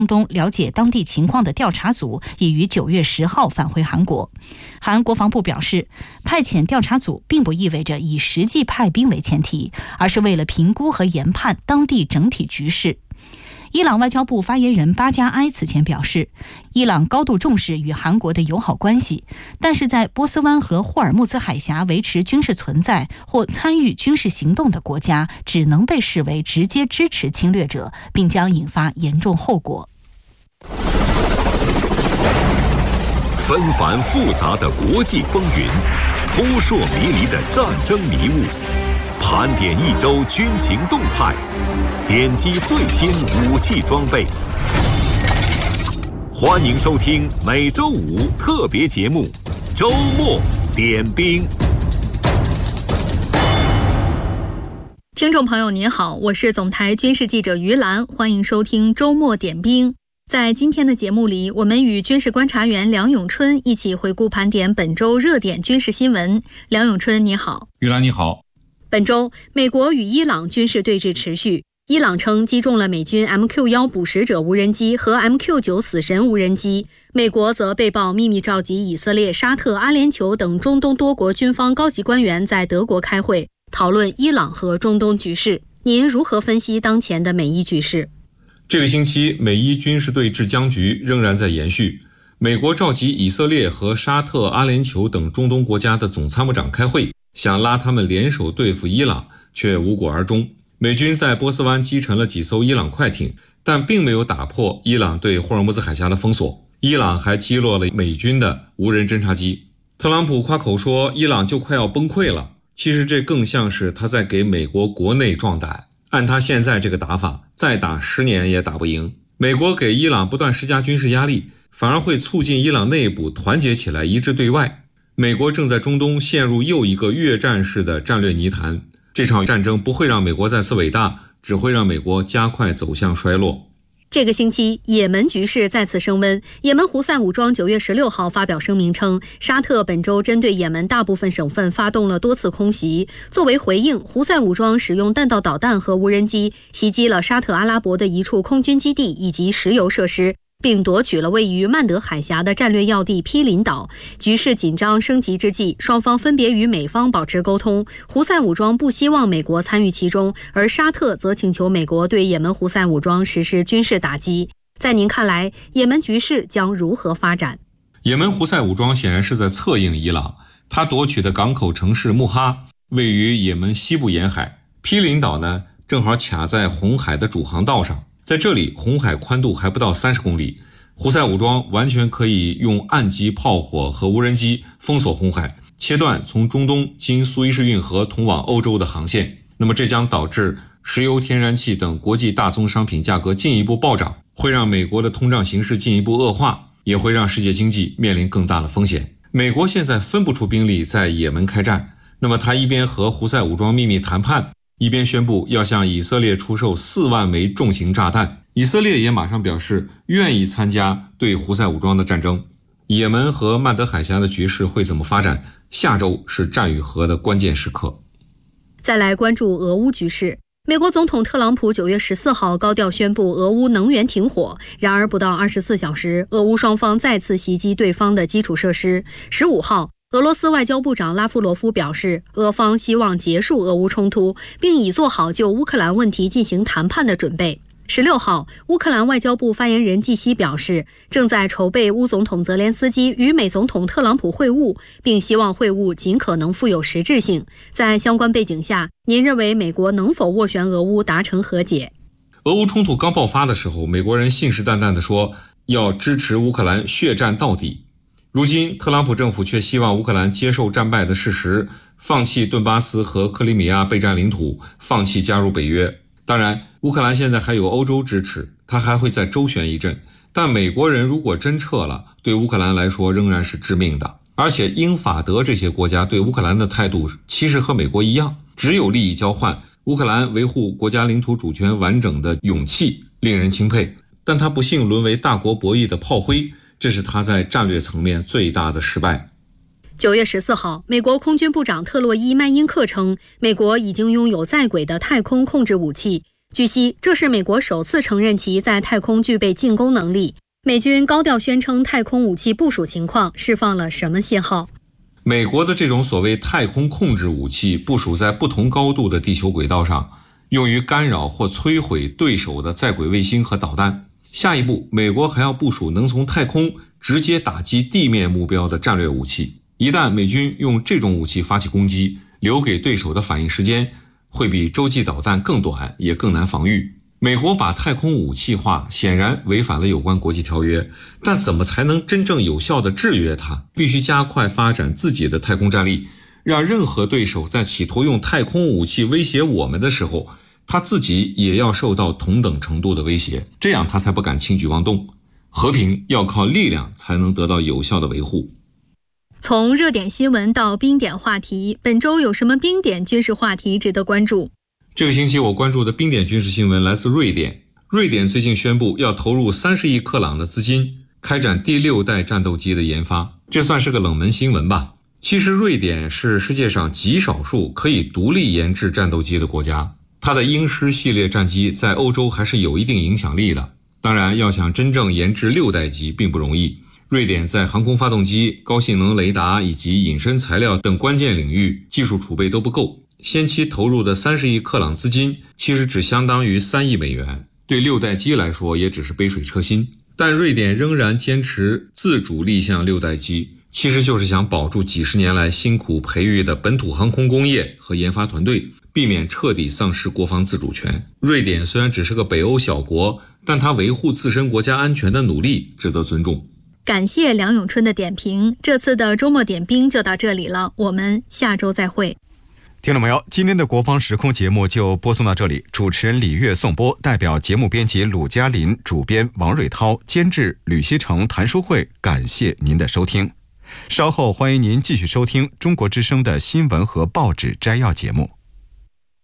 东了解当地情况的调查组已于9月10号返回韩国。韩国防部表示，派遣调查组并不意味着以实际派兵为前提，而是为了评估和研判当地整体局势。伊朗外交部发言人巴加埃此前表示，伊朗高度重视与韩国的友好关系，但是在波斯湾和霍尔木兹海峡维持军事存在或参与军事行动的国家，只能被视为直接支持侵略者，并将引发严重后果。 纷繁复杂的国际风云，扑朔迷离的战争迷雾，盘点一周军情动态，点击最新武器装备。欢迎收听每周五特别节目《周末点兵》。 听众朋友您好，我是总台军事记者于兰，欢迎收听周末点兵。在今天的节目里，我们与军事观察员梁永春一起回顾盘点本周热点军事新闻。梁永春你好。 于兰你好。 本周美国与伊朗军事对峙持续，伊朗称击中了美军 MQ-1 捕食者无人机和 MQ-9 死神无人机，美国则被曝秘密召集以色列、沙特、阿联酋等中东多国军方高级官员在德国开会，讨论伊朗和中东局势。您如何分析当前的美伊局势？ 这个星期美伊军事对峙僵局仍然在延续，美国召集以色列和沙特、阿联酋等中东国家的总参谋长开会，想拉他们联手对付伊朗，却无果而终。美军在波斯湾击沉了几艘伊朗快艇，但并没有打破伊朗对霍尔木兹海峡的封锁。伊朗还击落了美军的无人侦察机。特朗普夸口说伊朗就快要崩溃了，其实这更像是他在给美国国内壮胆。按他现在这个打法，再打10年也打不赢。美国给伊朗不断施加军事压力，反而会促进伊朗内部团结起来，一致对外。美国正在中东陷入又一个越战式的战略泥潭，这场战争不会让美国再次伟大，只会让美国加快走向衰落。 这个星期，也门局势再次升温。也门胡塞武装9月16号发表声明称，沙特本周针对也门大部分省份发动了多次空袭。作为回应，胡塞武装使用弹道导弹和无人机袭击了沙特阿拉伯的一处空军基地以及石油设施，并夺取了位于曼德海峡的战略要地毗邻岛。局势紧张升级之际，双方分别与美方保持沟通。胡塞武装不希望美国参与其中，而沙特则请求美国对也门胡塞武装实施军事打击。在您看来，也门局势将如何发展？ 也门胡塞武装显然是在策应伊朗，他夺取的港口城市穆哈位于也门西部沿海，毗邻岛呢正好卡在红海的主航道上。在这里，红海宽度还不到30公里，胡塞武装完全可以用岸基炮火和无人机封锁红海，切断从中东经苏伊士运河通往欧洲的航线。那么这将导致石油、天然气等国际大宗商品价格进一步暴涨，会让美国的通胀形势进一步恶化，也会让世界经济面临更大的风险。美国现在分不出兵力在也门开战，那么他一边和胡塞武装秘密谈判，一边宣布要向以色列出售4万枚重型炸弹。以色列也马上表示愿意参加对胡塞武装的战争。也门和曼德海峡的局势会怎么发展？下周是战与和的关键时刻。 再来关注俄乌局势。美国总统特朗普9月14号高调宣布俄乌能源停火，然而不到24小时，俄乌双方再次袭击对方的基础设施。15号，俄罗斯外交部长拉夫罗夫表示，俄方希望结束俄乌冲突，并已做好就乌克兰问题进行谈判的准备。16号，乌克兰外交部发言人季希表示，正在筹备乌总统泽连斯基与美总统特朗普会晤，并希望会晤尽可能富有实质性。在相关背景下，您认为美国能否斡旋俄乌达成和解？ 俄乌冲突刚爆发的时候，美国人信誓旦旦地说要支持乌克兰血战到底。如今，特朗普政府却希望乌克兰接受战败的事实，放弃顿巴斯和克里米亚备战领土，放弃加入北约。当然，乌克兰现在还有欧洲支持，他还会再周旋一阵，但美国人如果真撤了，对乌克兰来说仍然是致命的。而且英法德这些国家对乌克兰的态度其实和美国一样，只有利益交换。乌克兰维护国家领土主权完整的勇气令人钦佩，但他不幸沦为大国博弈的炮灰，这是他在战略层面最大的失败。 9月14号，美国空军部长特洛伊·麦因克称，美国已经拥有在轨的太空控制武器。 据悉，这是美国首次承认其在太空具备进攻能力。美军高调宣称太空武器部署情况，释放了什么信号？ 美国的这种所谓太空控制武器部署在不同高度的地球轨道上，用于干扰或摧毁对手的在轨卫星和导弹。下一步，美国还要部署能从太空直接打击地面目标的战略武器。一旦美军用这种武器发起攻击，留给对手的反应时间会比洲际导弹更短，也更难防御。美国把太空武器化，显然违反了有关国际条约，但怎么才能真正有效地制约它？必须加快发展自己的太空战力，让任何对手在企图用太空武器威胁我们的时候，他自己也要受到同等程度的威胁，这样他才不敢轻举妄动。和平要靠力量才能得到有效的维护。 从热点新闻到冰点话题，本周有什么冰点军事话题值得关注？ 这个星期我关注的冰点军事新闻来自瑞典。瑞典最近宣布要投入30亿克朗的资金，开展第6代战斗机的研发，这算是个冷门新闻吧。其实瑞典是世界上极少数可以独立研制战斗机的国家，它的鹰狮系列战机在欧洲还是有一定影响力的。当然，要想真正研制6代机并不容易。瑞典在航空发动机、高性能雷达以及隐身材料等关键领域技术储备都不够。先期投入的30亿克朗资金其实只相当于3亿美元，对6代机来说也只是杯水车薪。但瑞典仍然坚持自主立项6代机，其实就是想保住几十年来辛苦培育的本土航空工业和研发团队，避免彻底丧失国防自主权。瑞典虽然只是个北欧小国，但它维护自身国家安全的努力值得尊重。 感谢梁永春的点评，这次的周末点兵就到这里了，我们下周再会。 听众朋友，今天的国防时空节目就播送到这里，主持人李月颂播，代表节目编辑鲁嘉林、主编王瑞涛、监制吕希成、谭淑慧，感谢您的收听。稍后欢迎您继续收听中国之声的新闻和报纸摘要节目。